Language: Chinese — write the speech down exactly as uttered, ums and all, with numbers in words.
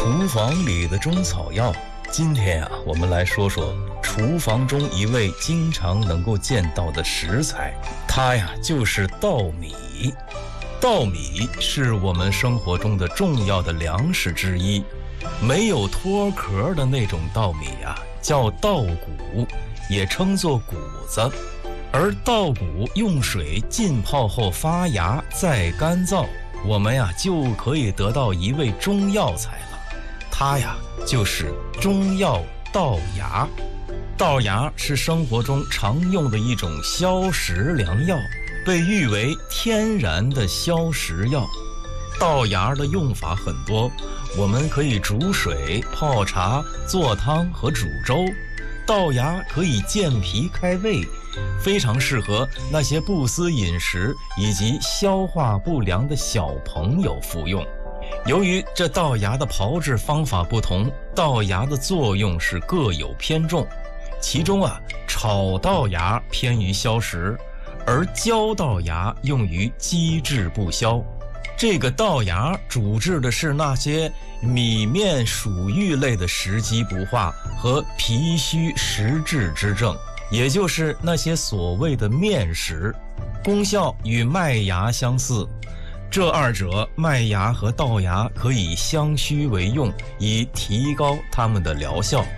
厨房里的中草药。今天啊，我们来说说厨房中一味经常能够见到的食材，它呀就是稻米。稻米是我们生活中的重要的粮食之一，没有脱壳的那种稻米啊，叫稻谷，也称作谷子。而稻谷用水浸泡后发芽，再干燥，我们呀就可以得到一味中药材了。它呀就是中药稻芽。稻芽是生活中常用的一种消食良药，被誉为天然的消食药。稻芽的用法很多，我们可以煮水、泡茶、做汤和煮粥。稻芽可以健脾开胃，非常适合那些不思饮食以及消化不良的小朋友服用。由于这稻芽的炮制方法不同，稻芽的作用是各有偏重。其中啊，炒稻芽偏于消食，而焦稻芽用于积滞不消。这个稻芽主治的是那些米面属玉类的食积不化和脾虚食滞之症，也就是那些所谓的面食，功效与麦芽相似。这二者，麦芽和稻芽可以相须为用，以提高它们的疗效。